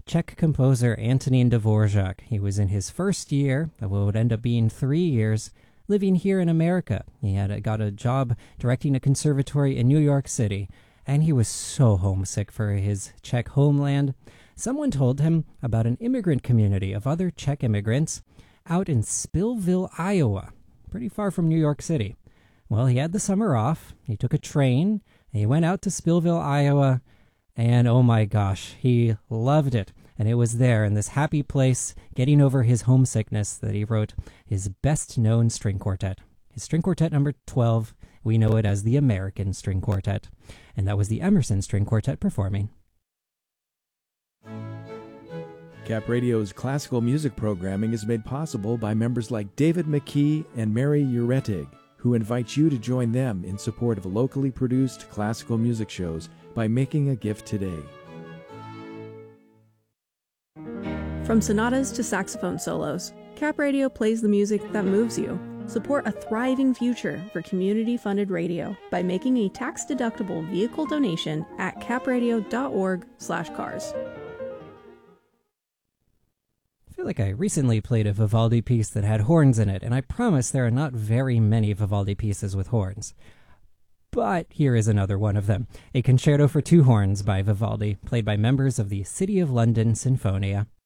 Czech composer Antonín Dvorak. He was in his first year of what would end up being 3 years living here in America. He had got a job directing a conservatory in New York City, and he was so homesick for his Czech homeland. Someone told him about an immigrant community of other Czech immigrants out in Spillville, Iowa, pretty far from New York City. Well, he had the summer off. He took a train, and he went out to Spillville, Iowa, and oh my gosh, he loved it. And it was there in this happy place, getting over his homesickness, that he wrote his best-known string quartet. His string quartet number 12, we know it as the American String Quartet. And that was the Emerson String Quartet performing. Cap Radio's classical music programming is made possible by members like David McKee and Mary Uretig, who invite you to join them in support of locally produced classical music shows by making a gift today. From sonatas to saxophone solos, Cap Radio plays the music that moves you. Support a thriving future for community-funded radio by making a tax-deductible vehicle donation at capradio.org/cars. I feel like I recently played a Vivaldi piece that had horns in it, and I promise there are not very many Vivaldi pieces with horns. But here is another one of them, a concerto for two horns by Vivaldi, played by members of the City of London Sinfonia.